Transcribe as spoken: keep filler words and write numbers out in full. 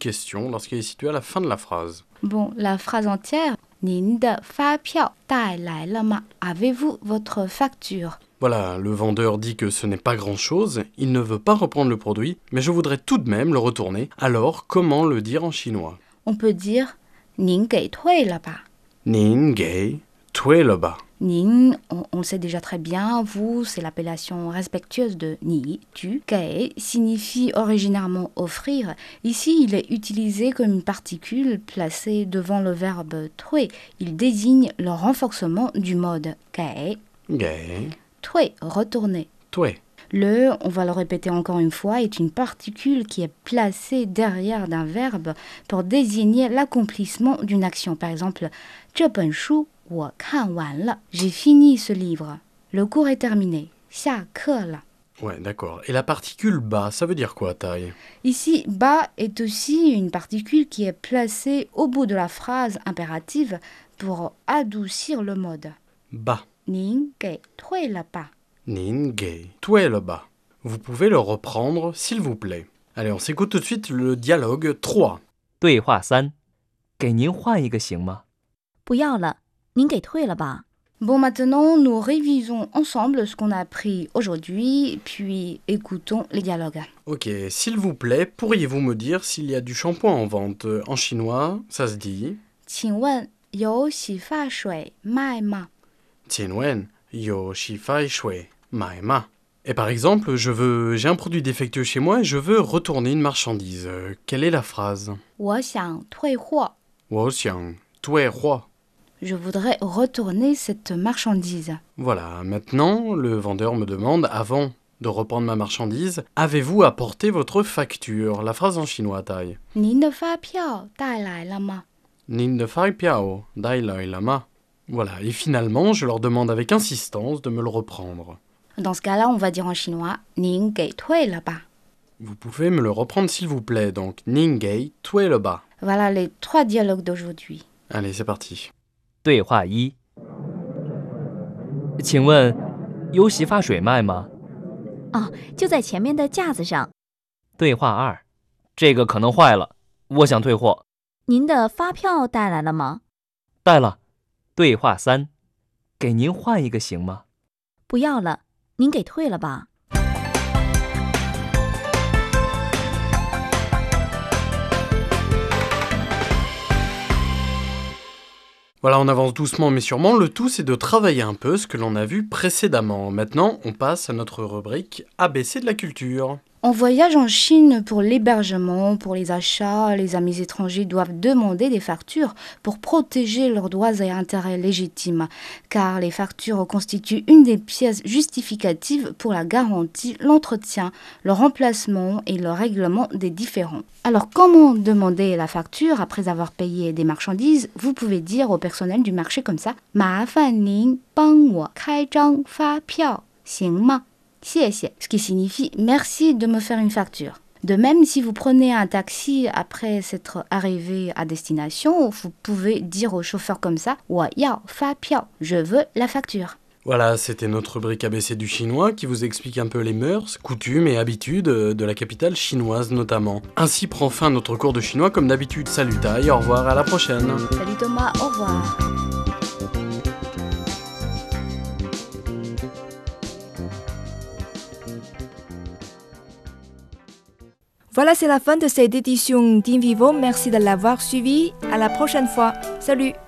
question lorsqu'elle est située à la fin de la phrase. Bon, la phrase entière, 您的发票带来了吗? Avez-vous votre facture? Voilà, le vendeur dit que ce n'est pas grand-chose, il ne veut pas reprendre le produit, mais je voudrais tout de même le retourner. Alors, comment le dire en chinois? On peut dire 您给退了吧? 您给退了吧? Nin, on, on le sait déjà très bien, vous, c'est l'appellation respectueuse de ni, tu. Gei signifie originairement offrir. Ici, il est utilisé comme une particule placée devant le verbe tui. Il désigne le renforcement du mode gei. Gei. Tui, retourner. Tui. Le, on va le répéter encore une fois, est une particule qui est placée derrière d'un verbe pour désigner l'accomplissement d'une action. Par exemple, 这本书我看完了. J'ai fini ce livre. Le cours est terminé. 下课了. Ouais, d'accord. Et la particule ba, ça veut dire quoi, Tai? Ici, ba est aussi une particule qui est placée au bout de la phrase impérative pour adoucir le mode. Ba. 您给退了吧? 您给退了吧? Vous pouvez le reprendre, s'il vous plaît. Allez, on s'écoute tout de suite le dialogue trois. 对话三，给您换一个行吗？ 不要了，您给退了吧。 Bon, maintenant, nous révisons ensemble ce qu'on a appris aujourd'hui, puis écoutons les dialogues. Ok, s'il vous plaît, pourriez-vous me dire s'il y a du shampoing en vente? En chinois, ça se dit 请问有洗发水卖吗? 请问有洗发水买吗? Et par exemple, je veux, j'ai un produit défectueux chez moi et je veux retourner une marchandise. Euh, quelle est la phrase? 我想退货. 我想退货. Je voudrais retourner cette marchandise. Voilà, maintenant, le vendeur me demande, avant de reprendre ma marchandise, avez-vous apporté votre facture? La phrase en chinois, Tai. 您的发票带来了吗? 您的发票带来了吗? Voilà, et finalement, je leur demande avec insistance de me le reprendre. Dans ce cas-là, on va dire en chinois 您给退了吧? Vous pouvez me le reprendre s'il vous plaît, donc 您给退了吧? Voilà les trois dialogues d'aujourd'hui. Allez, c'est parti. 对话一，请问有洗发水卖吗？ 哦，就在前面的架子上。 对话二，这个可能坏了，我想退货。 您的发票带来了吗？ 带了。对话三，给您换一个行吗？ 不要了，您给退了吧。 Voilà, on avance doucement mais sûrement. Le tout, c'est de travailler un peu ce que l'on a vu précédemment. Maintenant, on passe à notre rubrique A B C de la culture. En voyage en Chine pour l'hébergement, pour les achats, les amis étrangers doivent demander des factures pour protéger leurs droits et intérêts légitimes, car les factures constituent une des pièces justificatives pour la garantie, l'entretien, le remplacement et le règlement des différends. Alors, comment demander la facture après avoir payé des marchandises? Vous pouvez dire au personnel du marché comme ça, 麻烦您帮我开张发票，行吗? 谢谢, ce qui signifie merci de me faire une facture. De même, si vous prenez un taxi après s'être arrivé à destination, vous pouvez dire au chauffeur comme ça, 我要发票, je veux la facture. Voilà, c'était notre rubrique A B C du chinois qui vous explique un peu les mœurs, coutumes et habitudes de la capitale chinoise notamment. Ainsi prend fin notre cours de chinois comme d'habitude. Salut Tai, au revoir, à la prochaine. Salut Thomas, au revoir. Voilà, c'est la fin de cette édition d'Invivo. Merci de l'avoir suivi. À la prochaine fois. Salut!